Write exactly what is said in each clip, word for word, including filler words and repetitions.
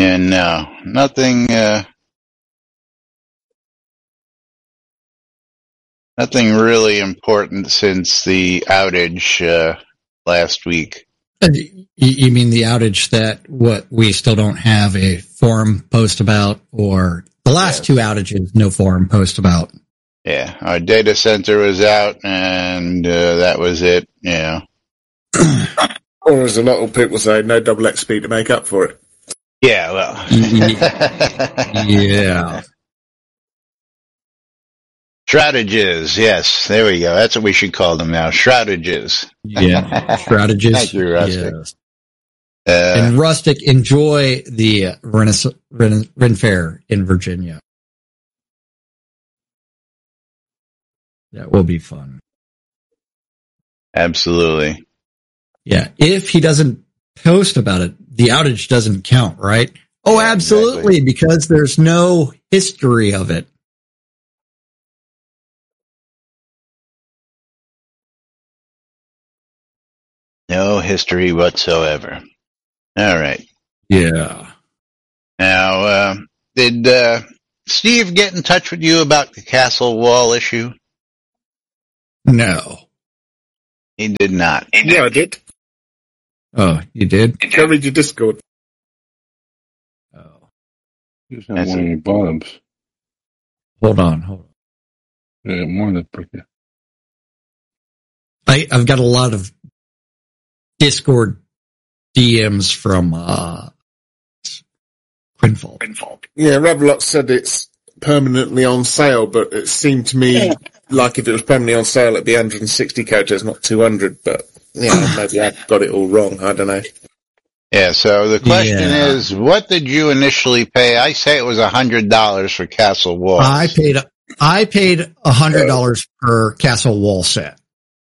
And no, nothing, uh, nothing really important since the outage, uh, last week. You mean the outage that what we still don't have a forum post about, or the last yes. two outages, no forum post about? Yeah, our data center was out, and uh, that was it. Yeah. Or as a lot of people say, no double X P to make up for it. Yeah, well. yeah. Shroudages, yes, there we go. That's what we should call them now. Shroudages. Yeah, Shroudages. Thank you, Rustic. Yes. Uh, and Rustic, enjoy the uh, Ren, Ren, Ren Fair in Virginia. That will be fun. Absolutely. Yeah, if he doesn't post about it, the outage doesn't count, right? Oh, yeah, absolutely, exactly. Because there's no history of it. No history whatsoever. All right. Yeah. Now, uh, did uh, Steve get in touch with you about the castle wall issue? No. He did not. Yeah, I did. Oh, you did? Go read your Discord. Oh. He's not one of your bottoms. Hold on, hold on. Yeah, more than pretty. I, I've got a lot of Discord D Ms from uh, Quinfold. Quinfold. Yeah, Revlot said it's permanently on sale, but it seemed to me yeah. like if it was permanently on sale, it'd be one hundred sixty coaches, not two hundred. But yeah, maybe I got it all wrong. I don't know. Yeah. So the question yeah. is, what did you initially pay? I say it was a hundred dollars for Castle Walls. I paid. I paid a hundred dollars per Castle Wall set.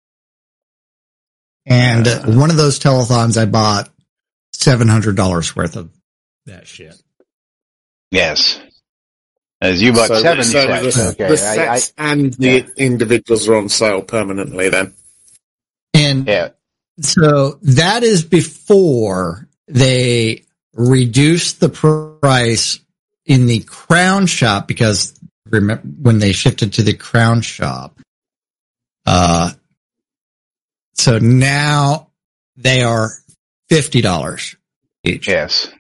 And uh, one of those telethons, I bought seven hundred dollars worth of that shit. Yes. As you bought so, seven so sets. The, okay. the sets I, I, and the yeah. individuals are on sale permanently then. And yeah. so that is before they reduce the price in the Crown Shop, because remember when they shifted to the Crown Shop, uh, so now they are fifty dollars each. Yes.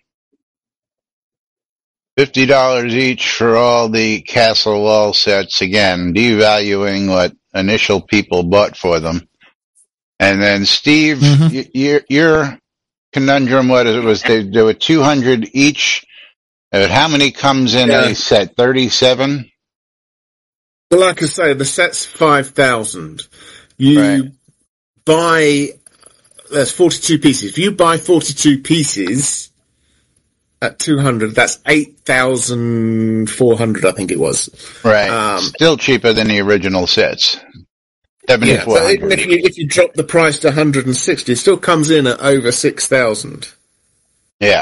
fifty dollars each for all the Castle Wall sets, again, devaluing what initial people bought for them. And then, Steve, mm-hmm. y- your, your conundrum, what it was, they do a two hundred each. Uh, how many comes in yeah. a set? thirty-seven? Well, like I say, the set's five thousand. You right. buy, there's forty-two pieces. If you buy forty-two pieces at two hundred, that's eight thousand four hundred, I think it was. Right. Um, Still cheaper than the original sets. Yeah, so even if you, if you drop the price to one hundred sixty, it still comes in at over six thousand. Yeah.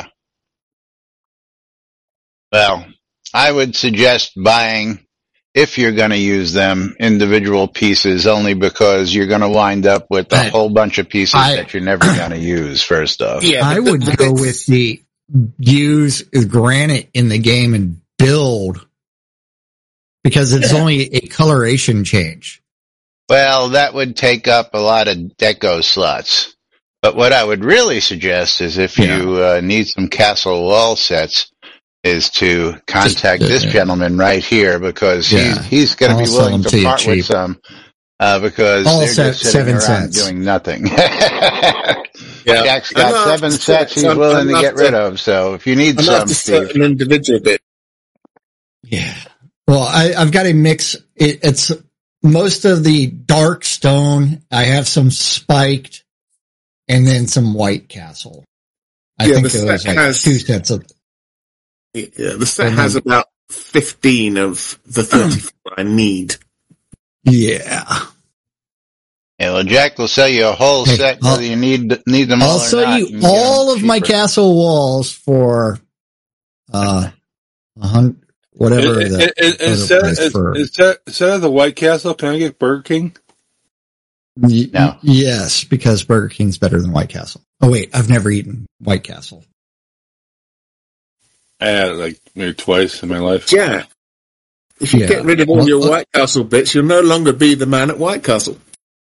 Well, I would suggest buying, if you're going to use them, individual pieces, only because you're going to wind up with a I, whole bunch of pieces I, that you're never going to use, first off. Yeah, I would the, go with the use granite in the game and build, because it's only a coloration change. Well, that would take up a lot of deco slots. But what I would really suggest is if yeah. you uh, need some Castle Wall sets, is to contact Just, uh, this gentleman right here, because yeah. he's, he's going to be willing to part with some, uh, because All they're set, just sitting around cents. doing nothing. yeah. Jack's got seven to, sets he's I'm, willing I'm to get rid to, of, so if you need I'm some, Steve. An individual bit. Yeah. Well, I, I've got a mix. It, it's most of the dark stone. I have some spiked, and then some white castle. I yeah, think the there was like has, two sets of. Yeah, the set has then, about fifteen of the thirty-four I need. Yeah. Yeah, well, Jack will sell you a whole hey, set whether you need need them all I'll or sell not. you all of my castle walls for uh, a hundred, whatever. Is, the is, instead, is, instead, instead of the White Castle, can I get Burger King? Y- no. Yes, because Burger King's better than White Castle. Oh wait, I've never eaten White Castle. had it like maybe twice in my life. Yeah. If you Yeah. get rid of all your White Castle bits, you'll no longer be the man at White Castle.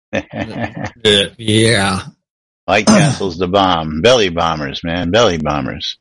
Yeah. White Castle's the bomb. Belly bombers, man. Belly bombers.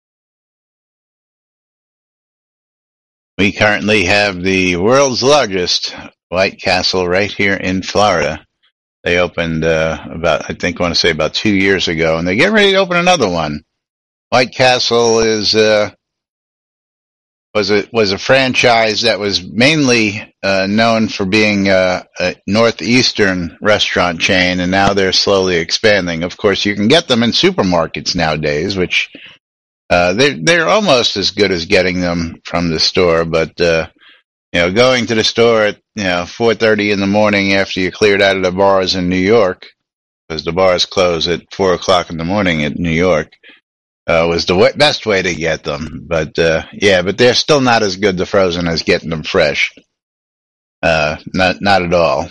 We currently have the world's largest White Castle right here in Florida. They opened uh, about, I think I want to say about two years ago, and they're getting ready to open another one. White Castle is uh, was a was a franchise that was mainly uh, known for being uh, a northeastern restaurant chain, and now they're slowly expanding. Of course, you can get them in supermarkets nowadays, which uh, they're they're almost as good as getting them from the store. But uh, you know, going to the store at you know four thirty in the morning after you cleared out of the bars in New York, because the bars close at four o'clock in the morning in New York. Uh, was the w- best way to get them. But, uh, yeah, but they're still not as good to frozen as getting them fresh. Uh, not, not at all.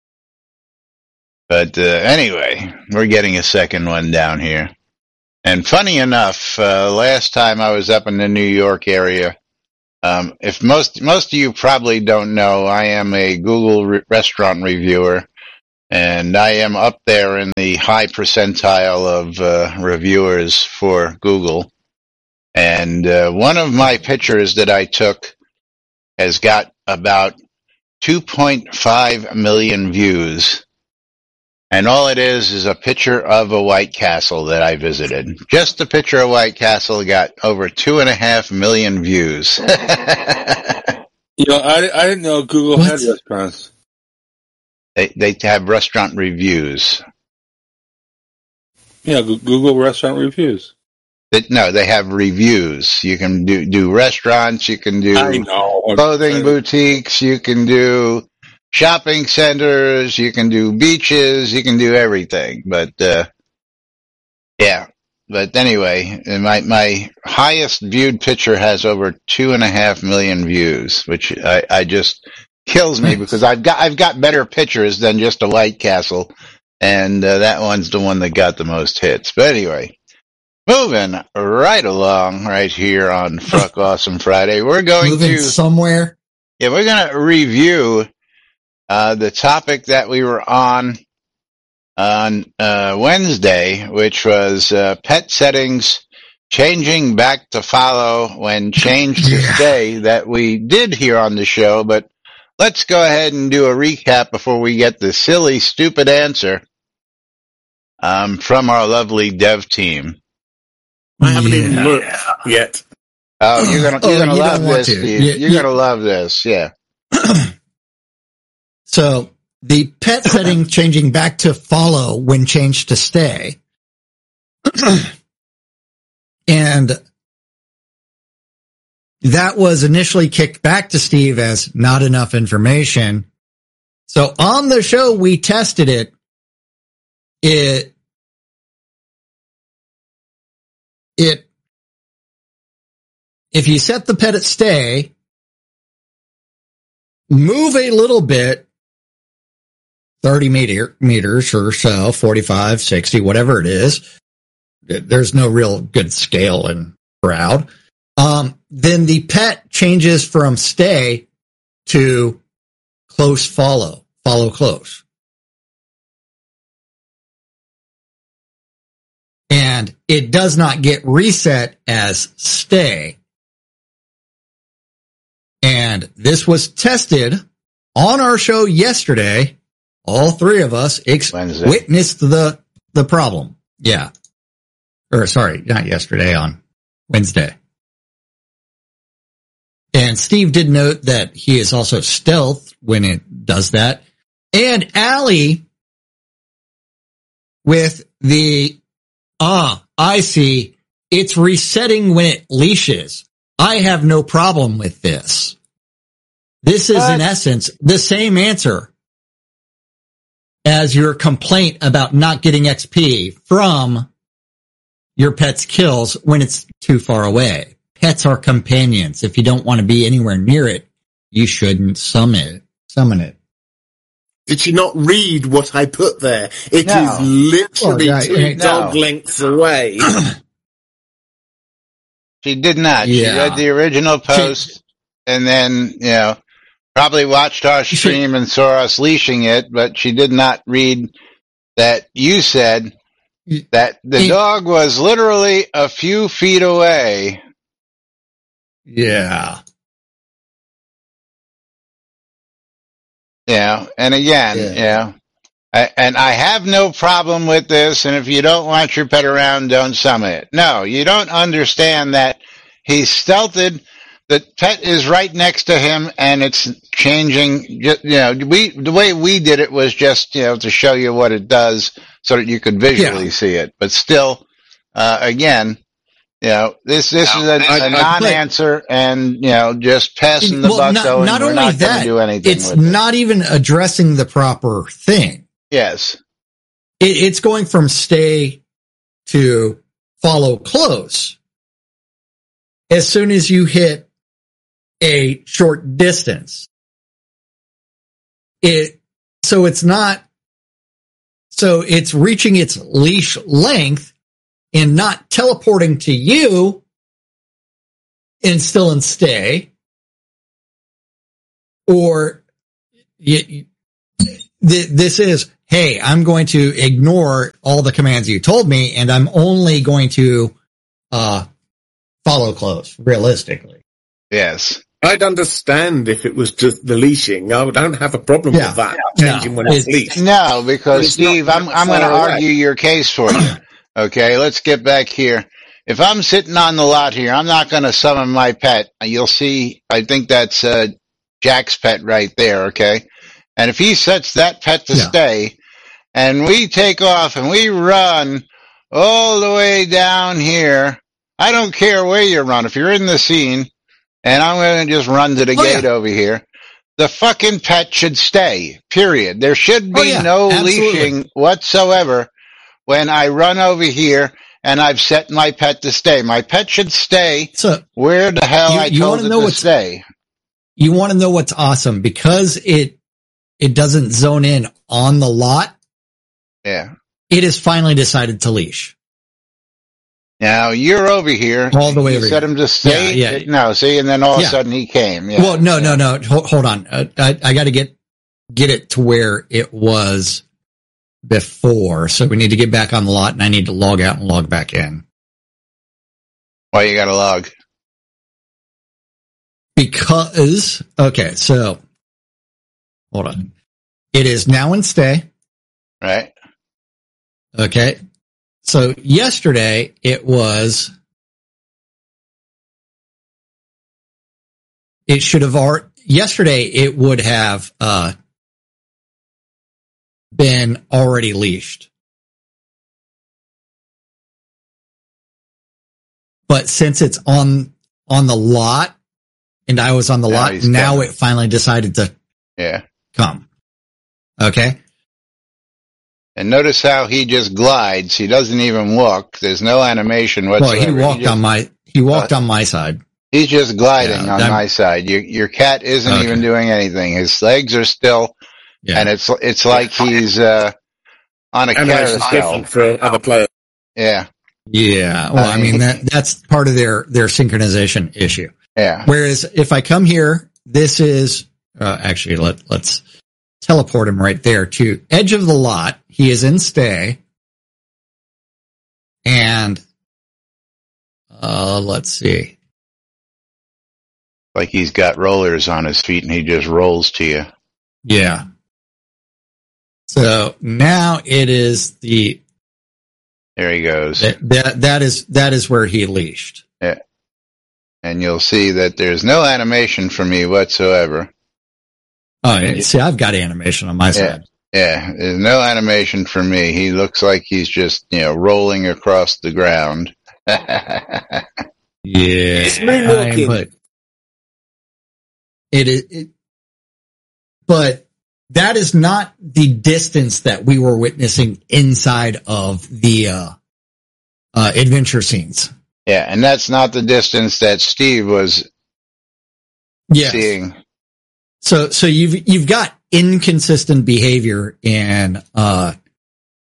But, uh, anyway, we're getting a second one down here. And funny enough, uh, last time I was up in the New York area, um, if most, most of you probably don't know, I am a Google re- restaurant reviewer. And I am up there in the high percentile of uh, reviewers for Google. And uh, one of my pictures that I took has got about two point five million views. And all it is is a picture of a White Castle that I visited. Just a picture of White Castle got over two and a half million views. You know, I, I didn't know Google What? had restaurants. They they have restaurant reviews. Yeah, Go- Google restaurant reviews. They, no, they have reviews. You can do do restaurants. You can do I know. clothing boutiques. You can do shopping centers. You can do beaches. You can do everything. But uh, yeah. But anyway, my my highest viewed picture has over two and a half million views, which I, I just. Kills me because I've got I've got better pictures than just a White Castle, and uh, that one's the one that got the most hits. But anyway, moving right along, right here on Fruck Awesome Friday, we're going Moving to somewhere. yeah, we're going to review uh, the topic that we were on on uh, Wednesday, which was uh, pet settings changing back to follow when changed to Yeah. stay. That we did here on the show, but. Let's go ahead and do a recap before we get the silly, stupid answer um, from our lovely dev team. I haven't Yeah. even looked yet. Oh, you're gonna Oh, you're gonna you love don't want this, to. Steve. You- You're you- gonna love this. Yeah. So the pet setting changing back to follow when changed to stay. And that was initially kicked back to Steve as not enough information. So on the show, we tested it. It, it, if you set the pet at stay, move a little bit, thirty meter, meters or so, forty-five, sixty, whatever it is. There's no real good scale in crowd. Um, then the pet changes from stay to close follow, follow close. And it does not get reset as stay. And this was tested on our show yesterday. All three of us ex- Wednesday. witnessed the, the problem. Yeah. Or sorry, not yesterday, on Wednesday. And Steve did note that he is also stealth when it does that. And Allie with the, ah, I see, it's resetting when it leashes. I have no problem with this. This is What? in essence the same answer as your complaint about not getting X P from your pet's kills when it's too far away. Pets are companions. If you don't want to be anywhere near it, you shouldn't summon it. Summon it. Did you not read what I put there? It No. is literally Oh, yeah, two yeah, dog no. lengths away. She did not. Yeah. She read the original post she, and then, you know, probably watched our stream she, and saw us leashing it, but she did not read that you said that the it, dog was literally a few feet away. Yeah. Yeah. And again, yeah. yeah. I, and I have no problem with this, and if you don't want your pet around, don't summon it. No, you don't understand that he's stealthed. The pet is right next to him, and it's changing. You know, we the way we did it was just, you know, to show you what it does so that you could visually yeah. see it. But still, uh, again, you know, this this no, is a, I, a non-answer, and you know, just passing the well, buck. Not, going, not we're only not that, do anything it's with not it. even addressing the proper thing. Yes. It, it's going from stay to follow close. As soon as you hit a short distance, it, so it's not, so it's reaching its leash length and not teleporting to you and still in stay, or you, this is, hey, I'm going to ignore all the commands you told me, and I'm only going to uh, follow close, realistically. Yes. I'd understand if it was just the leashing. I don't have a problem yeah. with that, changing no, when it's, it's leashed. No, because, Steve, I'm, I'm going to argue your case for you. Okay, let's get back here. If I'm sitting on the lot here, I'm not going to summon my pet. You'll see, I think that's uh, Jack's pet right there, okay? And if he sets that pet to yeah. stay, and we take off and we run all the way down here, I don't care where you run. If you're in the scene, and I'm going to just run to the oh, gate yeah. over here, the fucking pet should stay, period. There should be oh, yeah. no Absolutely. leashing whatsoever when I run over here and I've set my pet to stay. My pet should stay so, where the hell you, I you told it know to stay. You want to know what's awesome? Because it it doesn't zone in on the lot. Yeah. It has finally decided to leash. Now, you're over here. All the way you over set here. him to stay? Yeah, yeah. No, see, and then all yeah. of a sudden he came. Yeah. Well, no, no, no. Hold, hold on. Uh, I, I got to get get it to where it was before. So we need to get back on the lot, and I need to log out and log back in. Why you got to log? Because, okay, so, hold on. It is now in stay. Right. Okay. So yesterday it was, it should have, already, yesterday it would have, uh, been already leashed. But since it's on, on the lot, and I was on the now lot, now coming. It finally decided to yeah. come. Okay. And notice how he just glides. He doesn't even walk. There's no animation whatsoever. Well, he walked he just, on my, he walked uh, on my side. He's just gliding yeah, on that, my side. Your, your cat isn't okay. even doing anything. His legs are still, yeah. and it's, it's like he's, uh, on a carousel. For other players. Yeah. Yeah. Well, I mean, that, that's part of their, their synchronization issue. Yeah. Whereas if I come here, this is, uh, actually let, let's teleport him right there to edge of the lot. He is in stay. And, uh, let's see. Like he's got rollers on his feet and he just rolls to you. Yeah. So now it is the, there he goes. That, that, that is, that is where he leashed. Yeah. And you'll see that there's no animation for me whatsoever. Oh, yeah. See, I've got animation on my yeah, side. Yeah, there's no animation for me. He looks like he's just, you know, rolling across the ground. yeah. It's moonwalking. But it is, it, but that is not the distance that we were witnessing inside of the, uh, uh, adventure scenes. Yeah, and that's not the distance that Steve was yes. seeing. So, so you've, you've got inconsistent behavior in, uh,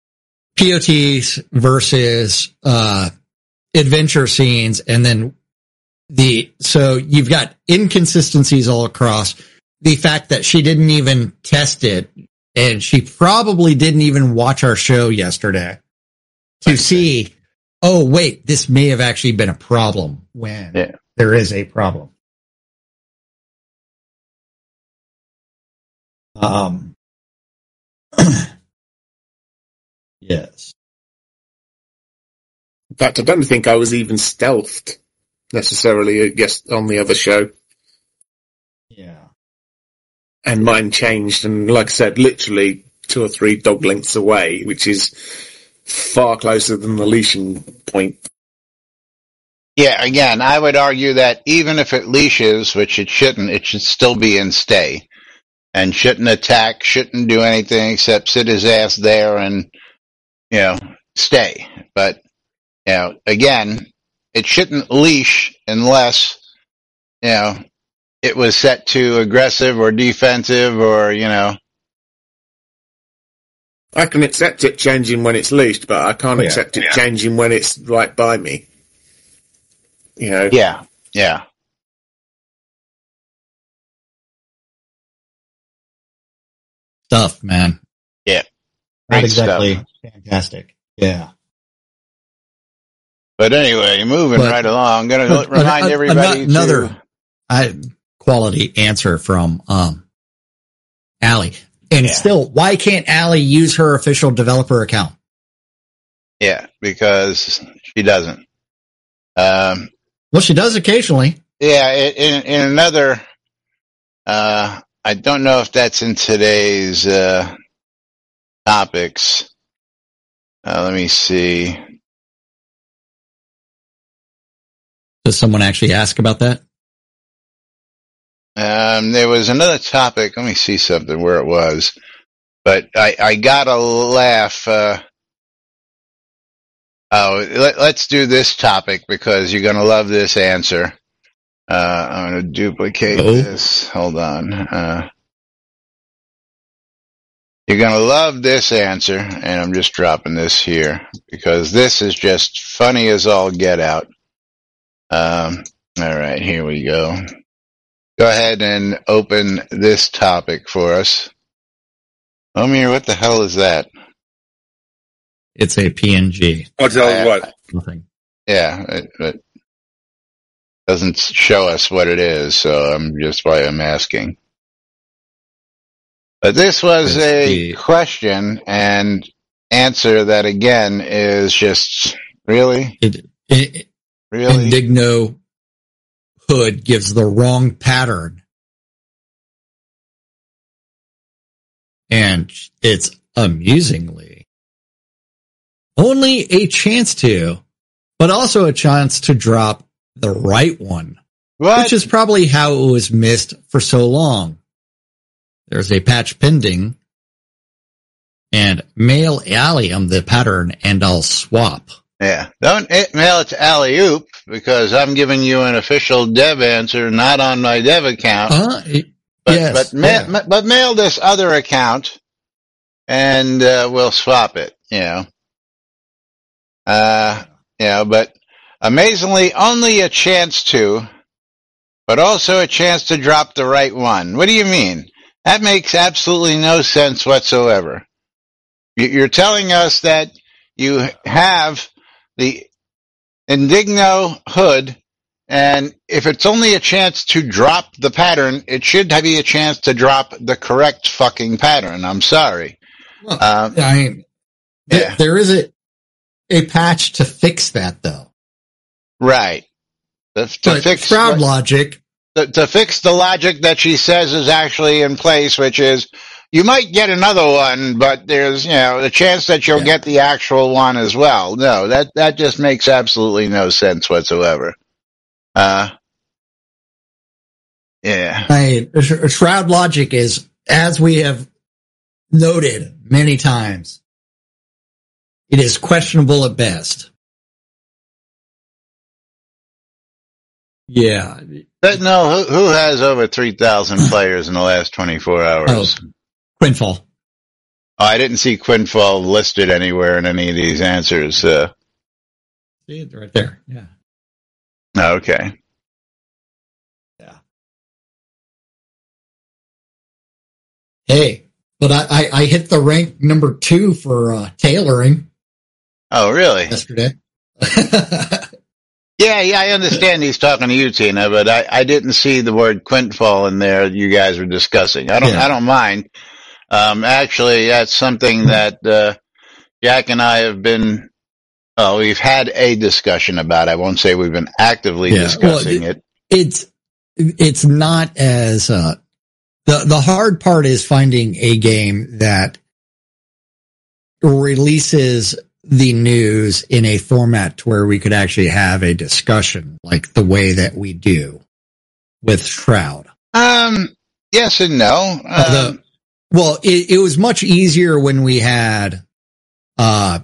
P O Ts versus, uh, adventure scenes. And then the, so you've got inconsistencies all across. The fact that she didn't even test it, and she probably didn't even watch our show yesterday to see, oh, wait, this may have actually been a problem when yeah. there is a problem. Um, yes. In fact, I don't think I was even stealthed necessarily, yes, on the other show. Yeah. And mine changed, and like I said, literally two or three dog lengths away, which is far closer than the leashing point. Yeah, again, I would argue that even if it leashes, which it shouldn't, it should still be in stay. And shouldn't attack, shouldn't do anything except sit his ass there and, you know, stay. But, you know, again, it shouldn't leash unless, you know, it was set to aggressive or defensive or, you know. I can accept it changing when it's leashed, but I can't yeah, accept it yeah. changing when it's right by me. You know? Yeah, yeah. Stuff, man. Yeah. Not exactly stuff. Fantastic. Yeah. But anyway, moving but, right along, I'm going to remind uh, everybody another to... I, quality answer from um, Allie. And yeah. still, why can't Allie use her official developer account? Yeah, because she doesn't. Um, well, she does occasionally. Yeah, in, in another... Uh, I don't know if that's in today's uh, topics. Uh, let me see. Does someone actually ask about that? Um, there was another topic. Let me see something where it was. But I, I got a laugh. Uh, oh, let, let's do this topic because you're going to love this answer. Uh, I'm going to duplicate Uh-oh. this. Hold on. Uh, you're going to love this answer, and I'm just dropping this here because this is just funny as all get out. Um, all right, here we go. Go ahead and open this topic for us. Omir, what the hell is that? It's a P N G. I'll tell you what. Nothing. Yeah, it, it doesn't show us what it is, so I'm just why I'm asking. But this was a the... question and answer that again is just really, it, it, really. Indigno Hood gives the wrong pattern, and it's amusingly only a chance to, but also a chance to drop the right one, what? Which is probably how it was missed for so long. There's a patch pending, and mail Allium the pattern, and I'll swap. Yeah, don't mail it to Alley-oop because I'm giving you an official dev answer, not on my dev account. Uh, but, yes, but, ma- yeah. ma- but mail this other account, and uh, we'll swap it. You know, uh, you know, but amazingly, only a chance to, but also a chance to drop the right one. What do you mean? That makes absolutely no sense whatsoever. You're telling us that you have the Indigno Hood, and if it's only a chance to drop the pattern, it should be a chance to drop the correct fucking pattern. I'm sorry. Well, um, I mean, th- yeah. there is a, a patch to fix that, though. Right. To, to but fix Shroud logic. To, to fix the logic that she says is actually in place, which is you might get another one, but there's, you know, the chance that you'll yeah. get the actual one as well. No, that, that just makes absolutely no sense whatsoever. Uh, yeah. I mean, Shroud logic is, as we have noted many times, it is questionable at best. Yeah. But no, who, who has over three thousand players in the last twenty-four hours? Oh, Quinfall. Oh, I didn't see Quinfall listed anywhere in any of these answers. Uh, see it right there. Yeah. Okay. Hey, but I, I, I hit the rank number two for uh, tailoring. Oh, really? Yesterday. Yeah, yeah, I understand he's talking to you, Tina, but I, I didn't see the word Quintfall in there you guys were discussing. I don't, yeah. I don't mind. Um, actually, that's something that, uh, Jack and I have been, oh, we've had a discussion about. I won't say we've been actively yeah. discussing well, it, it. It's, it's not as, uh, the, the hard part is finding a game that releases the news in a format to where we could actually have a discussion like the way that we do with Shroud. Um, yes and no. Um, the, well, it, it was much easier when we had, uh,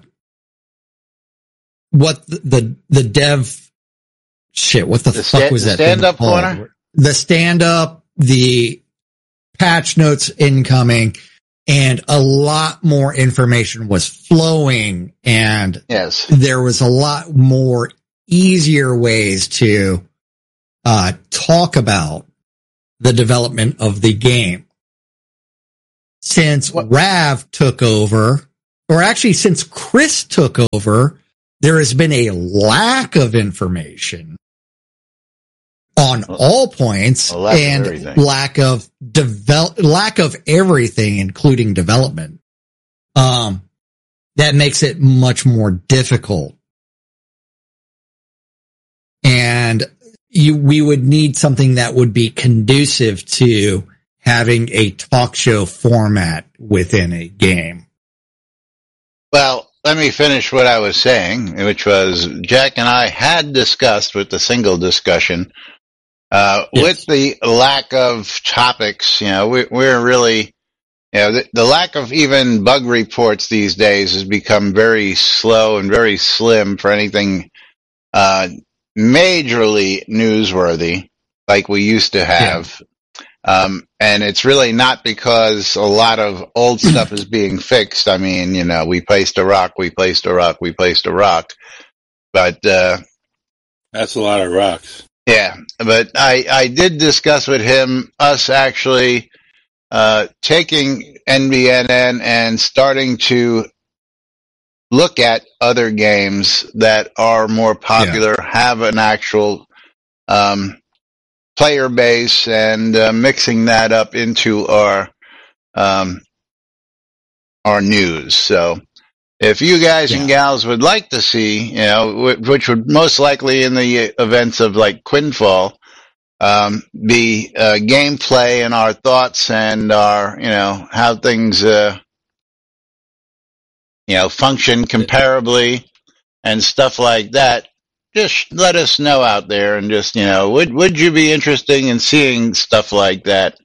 what the, the, the dev shit, what the, the fuck sta- was that? Stand up corner? The stand up, the patch notes incoming. And a lot more information was flowing, and yes. there was a lot more easier ways to uh, talk about the development of the game. Since what? Rav took over, or actually since Chris took over, there has been a lack of information on all points and of lack of develop, lack of everything, including development. Um, that makes it much more difficult. And you, we would need something that would be conducive to having a talk show format within a game. Well, let me finish what I was saying, which was Jack and I had discussed with the single discussion Uh, yes. With the lack of topics, you know, we, we're really, you know, the, the lack of even bug reports these days has become very slow and very slim for anything, uh, majorly newsworthy like we used to have. Yeah. Um, and it's really not because a lot of old stuff is being fixed. I mean, you know, we placed a rock, we placed a rock, we placed a rock, but, uh, that's a lot of rocks. Yeah, but I, I did discuss with him us actually uh, taking N B N N and starting to look at other games that are more popular, yeah. have an actual um, player base, and uh, mixing that up into our um, our news. So if you guys yeah. and gals would like to see, you know, which would most likely in the events of like Quintfall, um, be, uh, gameplay and our thoughts and our, you know, how things, uh, you know, function comparably and stuff like that, just let us know out there and just, you know, would, would you be interested in seeing stuff like that?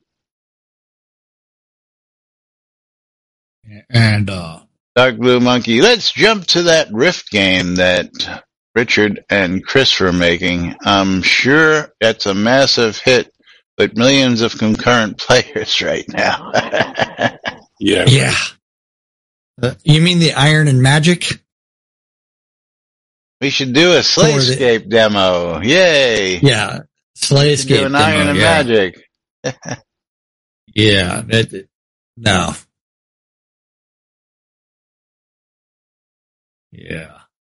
And, uh, Dark Blue Monkey, let's jump to that Rift game that Richard and Chris were making. I'm sure that's a massive hit with millions of concurrent players right now. yeah. Yeah. Uh, you mean the Iron and Magic? We should do a Slayscape the, demo. Yay. Yeah. Slayscape do an demo, Iron and yeah. Magic. yeah. It, no. Yeah.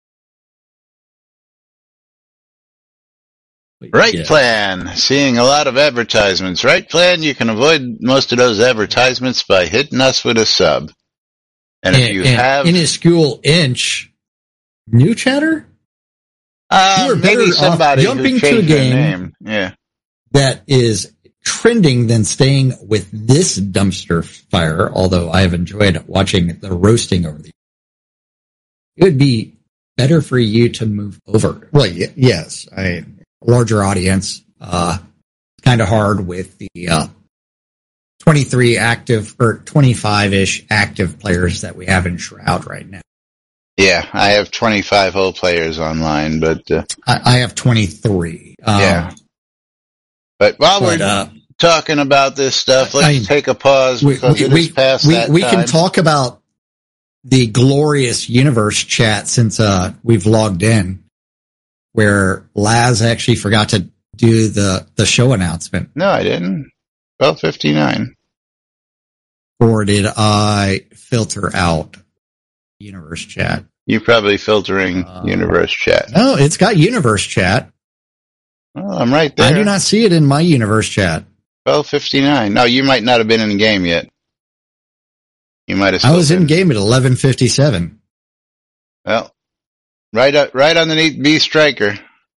Right yeah. Plan. Seeing a lot of advertisements. Right Plan, you can avoid most of those advertisements by hitting us with a sub. And, and if you and have... In his school inch, new chatter? Uh, you are maybe better somebody off jumping who to a game name. Yeah. that is trending than staying with this dumpster fire, although I have enjoyed watching the roasting over the It would be better for you to move over. Well, y- yes, I larger audience. Uh, kind of hard with the uh, twenty-three active or twenty-five ish active players that we have in Shroud right now. Yeah, I have twenty-five whole players online, but uh, I, I have twenty-three. Um, yeah. But while but, we're uh, talking about this stuff, let's I, take a pause because we, it we, is past we, that we time. can talk about the glorious universe chat since uh, we've logged in, where Laz actually forgot to do the, the show announcement. No, I didn't. twelve fifty-nine. or did I filter out universe chat? You're probably filtering uh, universe chat. No, it's got universe chat. Oh, I'm right there. I do not see it in my universe chat. twelve fifty-nine. No, you might not have been in the game yet. You might have. I was in game at eleven fifty-seven. Well, right up, right underneath B Striker.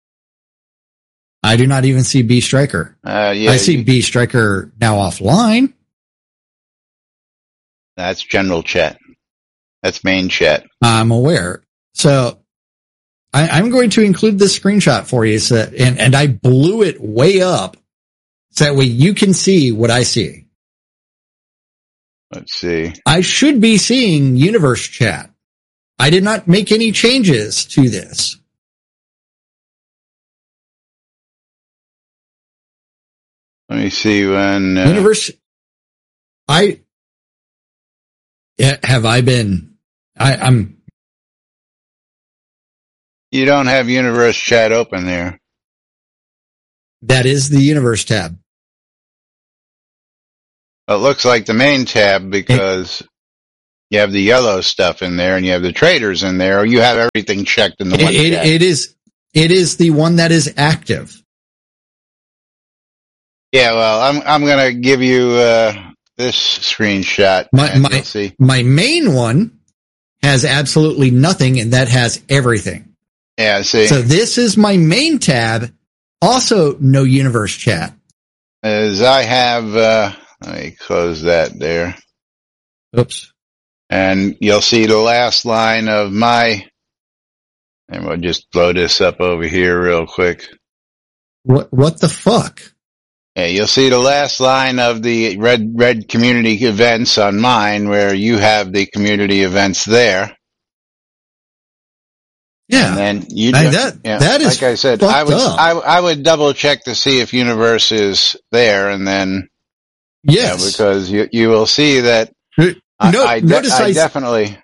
I do not even see B Striker. Uh, yeah, I see you, B Striker now offline. That's general chat. That's main chat. I'm aware. So I, I'm going to include this screenshot for you. So, and, and I blew it way up so that way you can see what I see. Let's see. I should be seeing universe chat. I did not make any changes to this. Let me see when uh, universe. I yeah, have I been? I, I'm. You don't have universe chat open there. That is the universe tab. It looks like the main tab because it, you have the yellow stuff in there and you have the traders in there, or you have everything checked in the it, one it, tab. It is. It is the one that is active. Yeah, well, I'm I'm gonna give you uh, this screenshot. My my see. my main one has absolutely nothing, and that has everything. Yeah, see. So this is my main tab. Also, no universe chat. As I have, uh, let me close that there. Oops. And you'll see the last line of my. And we'll just blow this up over here real quick. What what the fuck? Yeah, you'll see the last line of the red red community events on mine, where you have the community events there. Yeah, and then you I, that yeah, that is like I said. I would up. I, I would double check to see if universe is there, and then yes, yeah, because you you will see that. No, I, I, de- notice I I definitely.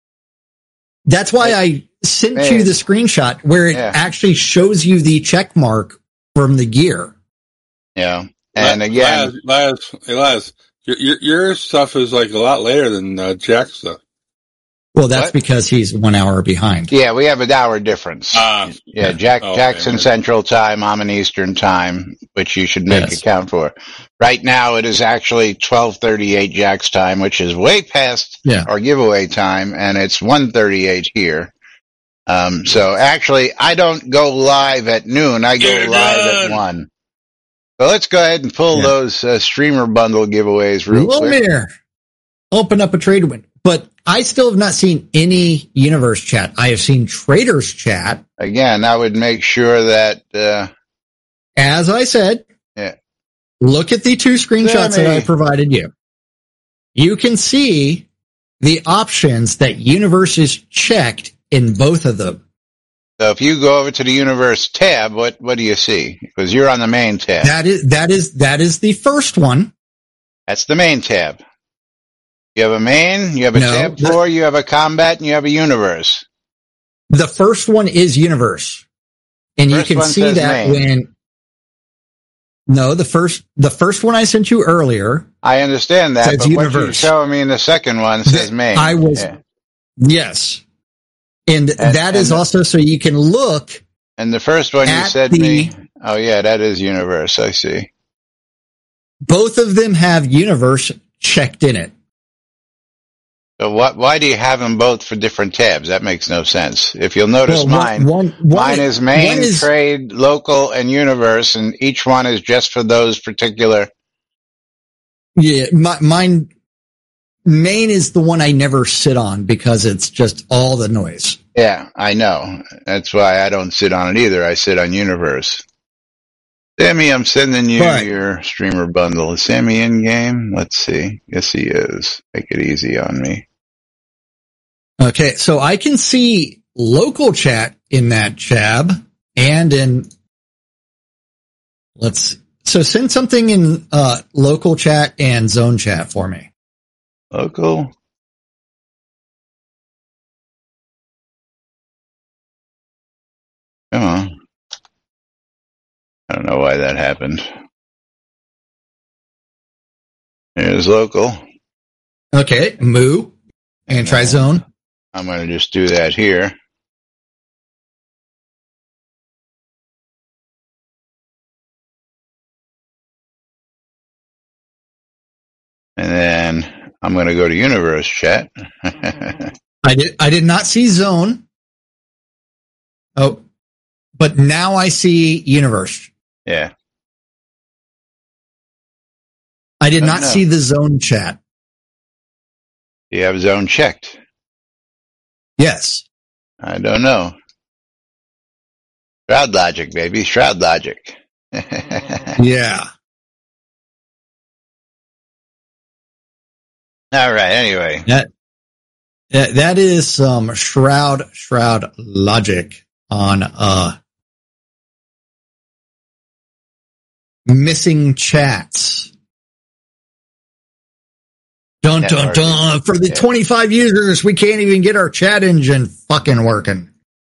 That's why I sent hey, you the screenshot where it yeah. actually shows you the check mark from the gear. Yeah, and again, Laz, Laz, Laz, your, your your stuff is like a lot later than uh, Jack's stuff. Well, that's what? because he's one hour behind. Yeah, we have an hour difference. Uh, yeah, Jack oh, Jackson okay. Central Time, I'm in Eastern Time, which you should make yes. account for. Right now, it is actually twelve thirty-eight Jack's time, which is way past yeah. our giveaway time, and it's one thirty-eight here. Um, so actually, I don't go live at noon. I go Get live done. at one. So let's go ahead and pull yeah. those uh, streamer bundle giveaways real quick. Lumir, open up a trade win. But I still have not seen any universe chat. I have seen traders chat. Again, I would make sure that, uh, as I said, yeah. look at the two screenshots Sammy. that I provided you. You can see the options that universe is checked in both of them. So if you go over to the universe tab, what, what do you see? Because you're on the main tab. That is, that is, that is the first one. That's the main tab. You have a main, you have a No, tab the- four, you have a combat, and you have a universe. The first one is universe. And First you can one see says that main. when, no, the first, the first one I sent you earlier. I understand that, Says but what you're universe. showing me in the second one says main. I was, Yeah. yes. And, And- that is and- also so you can look. And the first one you At said the- me, oh yeah, that is universe, I see. Both of them have universe checked in it. So what, why do you have them both for different tabs? That makes no sense. If you'll notice Well, mine, one, one, mine one, is main, one is, trade, local, and universe, and each one is just for those particular. yeah, my, mine, main is the one I never sit on because it's just all the noise. Yeah, I know. That's why I don't sit on it either. I sit on universe. Sammy, I'm sending you But- your streamer bundle. Is Sammy in game? Let's see. Yes, he is. Make it easy on me. Okay, so I can see local chat in that tab and in, let's, so send something in uh, local chat and zone chat for me. Local. Come on. I don't know why that happened. Here's local. Okay, Moo, and try zone. I'm going to just do that here. And then I'm going to go to universe chat. I did. I did not see zone. Oh, but now I see universe. Yeah. I did Oh, not no. see the zone chat. You have zone checked. Yes. I don't know. Shroud logic, baby. Shroud logic. Yeah. All right. Anyway. That, that that is some shroud shroud logic on uh missing chats. Dun dun Network. dun! For the Yeah. twenty-five users, we can't even get our chat engine fucking working.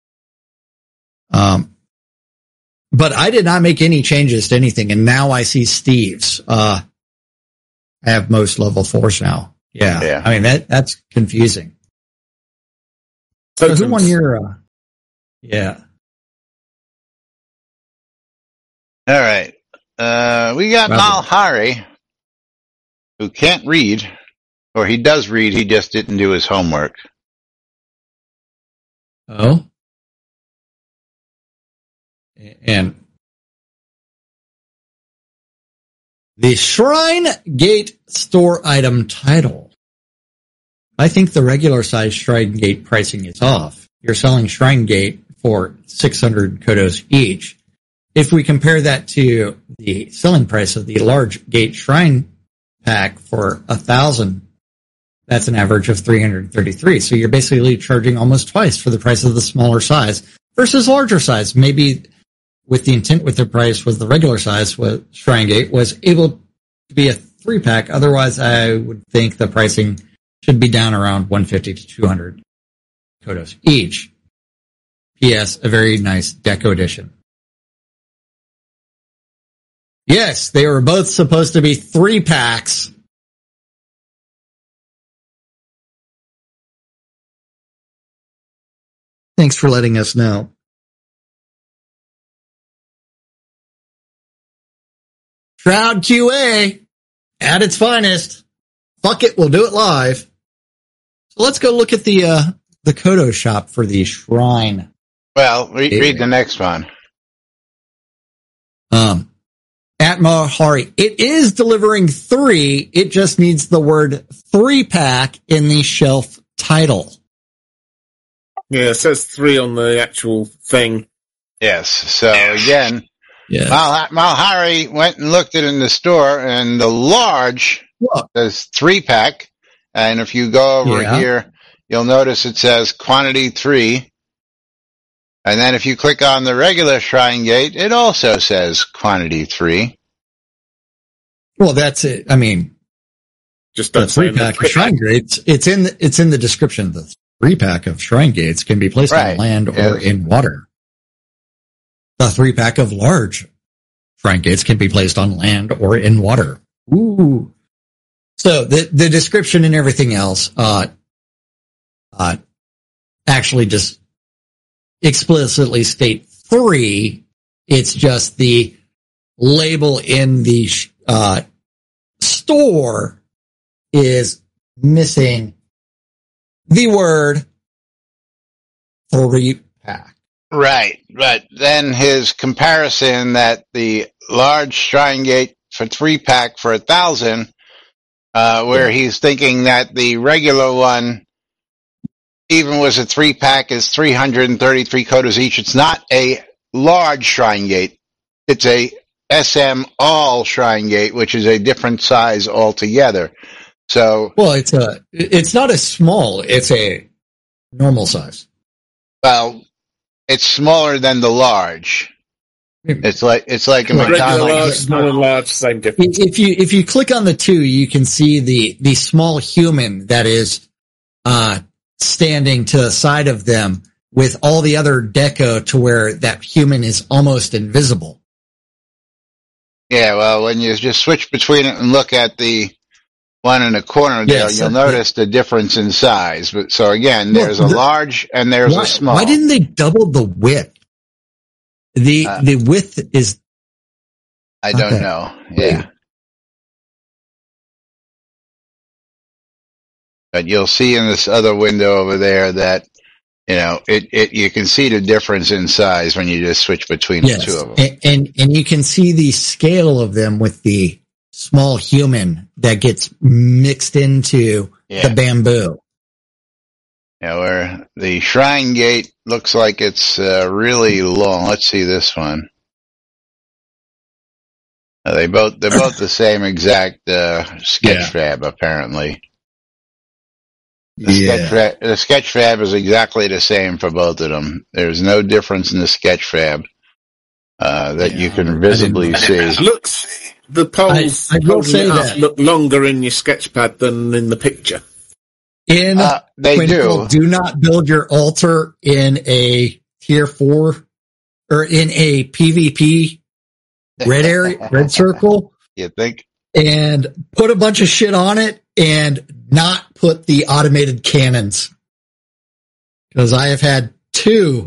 Um, but I did not make any changes to anything, and now I see Steve's. Uh, I have most level fours now. Yeah, Yeah. I mean that that's confusing. So who won your? Uh, yeah. All right. Uh, we got Bravo. Malhari, who can't read, or he does read, he just didn't do his homework. Oh. And the Shrine Gate store item title. I think the regular size Shrine Gate pricing is off. You're selling Shrine Gate for six hundred Kodos each. If we compare that to the selling price of the large Gate Shrine pack for a thousand, that's an average of three hundred thirty-three. So you're basically charging almost twice for the price of the smaller size versus larger size. Maybe with the intent with the price was the regular size was Shrine Gate was able to be a three pack. Otherwise, I would think the pricing should be down around one fifty to two hundred Kodos each. P S. A very nice deco edition. Yes, they were both supposed to be three packs. Thanks for letting us know. Shroud Q A at its finest. Fuck it, we'll do it live. So let's go look at the uh, the Kodo shop for the Shrine. Well, re- read the next one. Um, at Malhari, it is delivering three. It just needs the word three pack in the shelf title. Yeah, it says three on the actual thing. Yes. So again, Yeah. Mal- Malhari went and looked at it in the store, and the large Look. says three pack. And if you go over Yeah. here, you'll notice it says quantity three. And then if you click on the regular Shrine Gate, it also says quantity three. Well, that's it. I mean, Just the don't say three pack of Shrine Gates. It's in the, it's in the description. The three pack of Shrine Gates can be placed Right. on land or Yes. in water. The three pack of large Shrine Gates can be placed on land or in water. Ooh. So the the description and everything else, uh, uh, actually just explicitly state three. It's just the label in the uh, store is missing the word three pack. Right. But then his comparison that the large Shrine Gate for three pack for a thousand, uh, where Yeah. he's thinking that the regular one, even was a three pack, is three hundred thirty-three Kodos each. It's not a large Shrine Gate. It's a S M all Shrine Gate, which is a different size altogether. So, Well, it's a it's not a small, it's a normal size. well, it's smaller than the large. It's like, it's like a Right. Regular, McDonald's. large, small and large, same difference. If you if you click on the two, you can see the the small human that is uh standing to the side of them with all the other deco to where that human is almost invisible. Yeah, well, when you just switch between it and look at the one in the corner there, Yes, you'll uh, notice the difference in size. But so again, there's Well, a the- large and there's why, a small. why didn't they double the width? The Uh, the width is I don't okay. know. Yeah. But you'll see in this other window over there that, you know, it, it, you can see the difference in size when you just switch between yes, the two of them. and, and and you can see the scale of them with the small human that gets mixed into Yeah. the bamboo. Yeah, where the shrine gate looks like it's uh, really long. Let's see this one. Uh, they both they're both the same exact uh, sketch Yeah. fab apparently. The sketch fab, the sketch fab is exactly the same for both of them. There's no difference in the sketch fab uh, that Yeah, you I can didn't- visibly And see. it looks, the poles I- I will holding say it up that- look longer in your sketchpad than in the picture. In Uh, they Quintal, do. do not build your altar in a tier four or in a PvP red area, red circle, You think? and put a bunch of shit on it and not put the automated cannons. Because I have had two